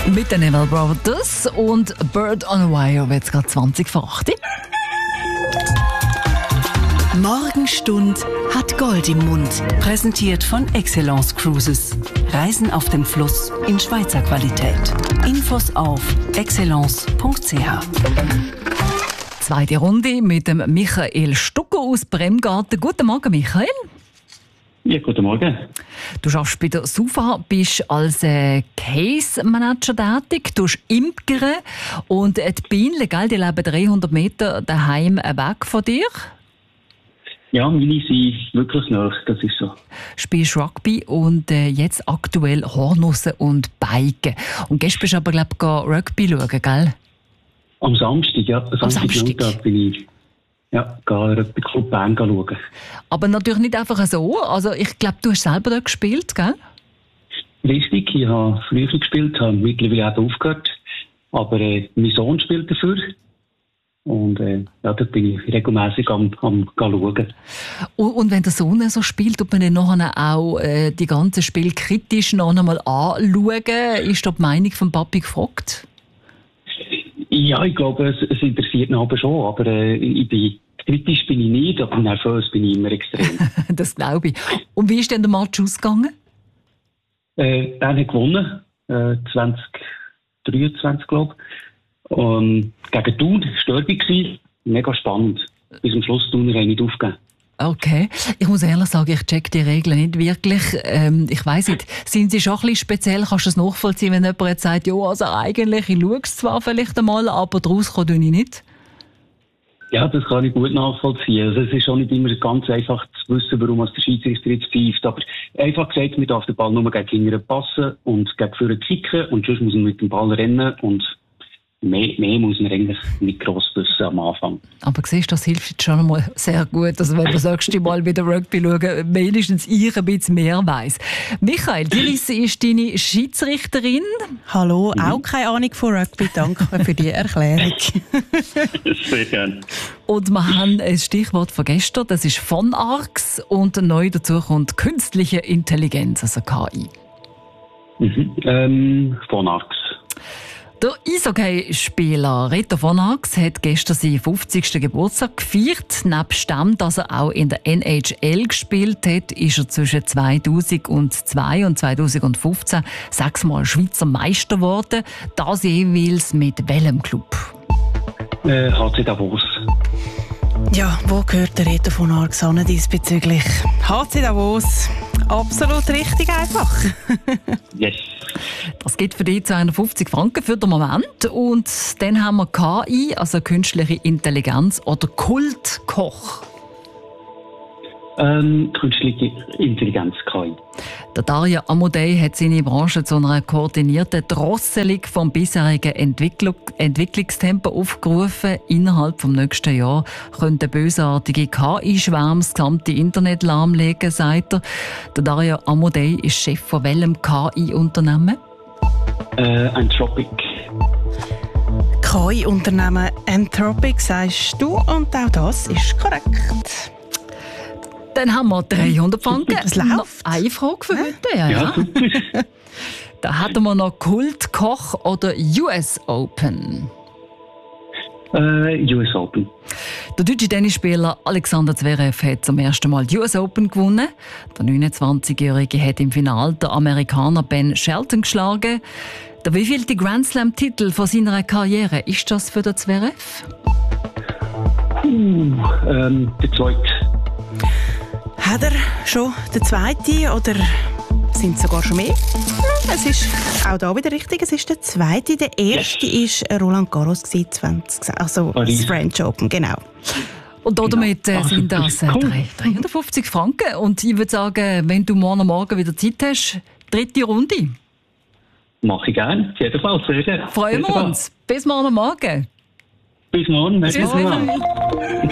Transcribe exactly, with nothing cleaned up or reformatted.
Mit den Neville Brothers und Bird on a Wire wird es gerade zwanzig vor acht. Morgenstund hat Gold im Mund. Präsentiert von Excellence Cruises. Reisen auf dem Fluss in Schweizer Qualität. Infos auf excellence punkt c h. Zweite Runde mit dem Michael Stucker aus Bremgarten. Guten Morgen, Michael. Ja, guten Morgen. Du arbeitest bei der SUFA, bist als äh, Case Manager tätig, du imkern und die Bienen, gell, die leben dreihundert Meter daheim weg von dir. Ja, meine sind wirklich nah, das ist so. Spielst Rugby und äh, jetzt aktuell Hornussen und Biken. Und gestern bist du aber, glaube ich, Rugby schauen, gell? Am Samstag, ja. Am Samstag. Samstag bin ich ja, Rugby Club Bern schauen. Aber natürlich nicht einfach so. Also ich glaube, du hast selber dort gespielt, gell? Richtig, ich habe früher gespielt, habe mittlerweile auch aufgehört. Aber äh, mein Sohn spielt dafür. Und äh, ja, da bin ich regelmässig am, am schauen. Und, und wenn der Sohn so spielt, tut man dann nachher auch äh, die ganzen Spiele kritisch noch einmal anschauen? Ist da die Meinung vom Papi gefragt? Ja, ich glaube, es, es interessiert ihn aber schon. Aber äh, ich bin, kritisch bin ich nicht, aber nervös bin ich immer extrem. Das glaube ich. Und wie ist denn der Match ausgegangen? Äh, er hat gewonnen, äh, zwanzig dreiundzwanzig, glaube ich. Um, gegen Thun war es Derby. Mega spannend. Bis zum Schluss Thuner haben nicht aufgegeben. Okay. Ich muss ehrlich sagen, ich check die Regeln nicht wirklich. Ähm, ich weiss nicht, sind sie schon ein bisschen speziell? Kannst du das nachvollziehen, wenn jemand jetzt sagt, ja, also eigentlich, ich schaue es zwar vielleicht einmal, aber daraus komme ich nicht? Ja, das kann ich gut nachvollziehen. Also es ist auch nicht immer ganz einfach zu wissen, warum der Schiedsrichter jetzt pfeift. Aber einfach gesagt, man darf den Ball nur gegen die Kinder passen und gegen vorne kicken und sonst muss man mit dem Ball rennen und Mehr, mehr muss man eigentlich nicht gross wissen am Anfang. Aber siehst du, das hilft jetzt schon einmal sehr gut, dass wenn du das nächste Mal wieder Rugby schauen, wenigstens ich ein bisschen mehr weiss. Michael, Dirisse ist deine Schiedsrichterin. Hallo, auch keine Ahnung von Rugby. Danke für die Erklärung. Sehr gerne. Und wir haben ein Stichwort von gestern, das ist von Arx und neu dazu kommt künstliche Intelligenz, also K I. Mhm. Ähm, von Arx. Der Eishockey-Spieler Reto von Arx hat gestern seinen fünfzigsten Geburtstag gefeiert. Nebst dem, dass er auch in der N H L gespielt hat, ist er zwischen zweitausendzwei und zweitausendfünfzehn sechsmal Schweizer Meister geworden. Das jeweils mit welchem Club? Äh, H C Davos. Ja, wo gehört der Reto von Arx an diesbezüglich? H C Davos. Absolut richtig einfach. Yes. Das gibt für dich zweihundertfünfzig Franken für den Moment. Und dann haben wir K I, also künstliche Intelligenz oder Kultkoch. Ähm, künstliche Intelligenz, K I. Der Dario Amodei hat seine Branche zu einer koordinierten Drosselung vom bisherigen Entwicklung, Entwicklungstempo aufgerufen. Innerhalb des nächsten Jahres könnte bösartige K I-Schwärme das gesamte Internet lahmlegen, sagt er. Der Dario Amodei ist Chef von welchem K I-Unternehmen? Äh, Anthropic. K I-Unternehmen Anthropic, sagst du, und auch das ist korrekt. Dann haben wir dreihundert Franken. Das läuft. Eine Frage für heute. Ja, Ja, ja. super. Da hatten wir noch Kultkoch oder U S Open. Äh, U S Open. Der deutsche Tennisspieler Alexander Zverev hat zum ersten Mal die U S Open gewonnen. Der neunundzwanzigjährige hat im Finale den Amerikaner Ben Shelton geschlagen. Der wievielte Grand Slam-Titel von seiner Karriere ist das für den Zverev? Uh, ähm, der zweite. Hat er schon den zweiten oder sind es sogar schon mehr? Es ist auch da wieder richtig, es ist der zweite. Der erste war Roland Garros, zwanzig, also Paris. das French Open, genau. Und damit äh, Genau. sind das äh, Cool. dreihundertfünfzig Franken. Und ich würde sagen, wenn du morgen Morgen wieder Zeit hast, dritte Runde. Mache ich gerne. Auf jeden Fall. Sehr gerne. Freuen wir uns. Bis morgen Morgen. Bis morgen. Bis morgen.